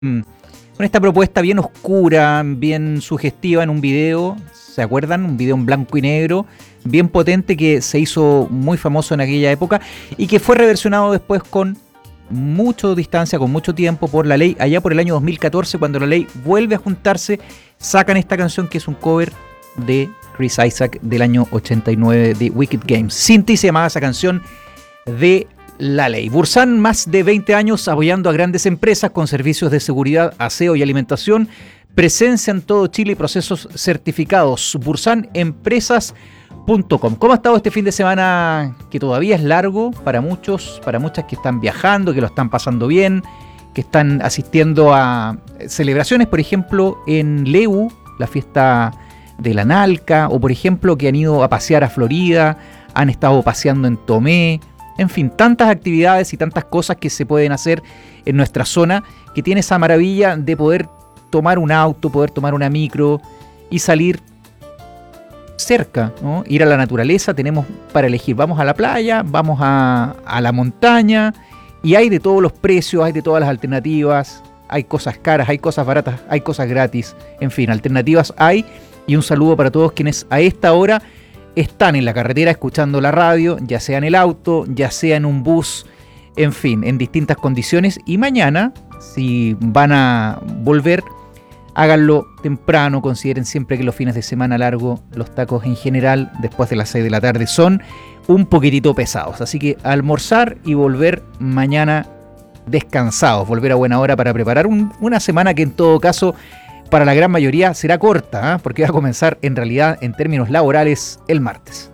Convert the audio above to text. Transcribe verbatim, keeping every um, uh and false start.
con esta propuesta bien oscura, bien sugestiva en un video, ¿se acuerdan? Un video en blanco y negro, bien potente, que se hizo muy famoso en aquella época y que fue reversionado después con mucha distancia, con mucho tiempo, por La Ley, allá por el año dos mil catorce, cuando La Ley vuelve a juntarse, sacan esta canción que es un cover de Chris Isaak del año ochenta y nueve de Wicked Games. Cinti se llamaba esa canción de La Ley. Bursan, más de veinte años apoyando a grandes empresas con servicios de seguridad, aseo y alimentación. Presencia en todo Chile y procesos certificados. Bursan Empresas punto com. ¿Cómo ha estado este fin de semana, que todavía es largo para muchos, para muchas que están viajando, que lo están pasando bien, que están asistiendo a celebraciones, por ejemplo, en Leu, la fiesta de la Nalca, o por ejemplo que han ido a pasear a Florida, han estado paseando en Tomé, en fin, tantas actividades y tantas cosas que se pueden hacer en nuestra zona, que tiene esa maravilla de poder tomar un auto, poder tomar una micro y salir cerca, ¿no? Ir a la naturaleza. Tenemos para elegir, vamos a la playa, vamos a, a la montaña, y hay de todos los precios, hay de todas las alternativas, hay cosas caras, hay cosas baratas, hay cosas gratis, en fin, alternativas hay. Y un saludo para todos quienes a esta hora están en la carretera escuchando la radio, ya sea en el auto, ya sea en un bus, en fin, en distintas condiciones. Y mañana, si van a volver, háganlo temprano. Consideren siempre que los fines de semana largo, los tacos en general, después de las seis de la tarde, son un poquitito pesados. Así que almorzar y volver mañana descansados, volver a buena hora para preparar un, una semana que en todo caso para la gran mayoría será corta, ¿eh? Porque va a comenzar en realidad en términos laborales el martes.